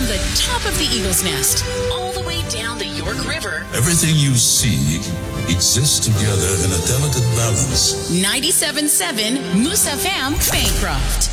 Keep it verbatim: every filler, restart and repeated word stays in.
From the top of the Eagle's Nest, all the way down the York River. Everything you see exists together in a delicate balance. ninety-seven point seven Moose F M, Bancroft.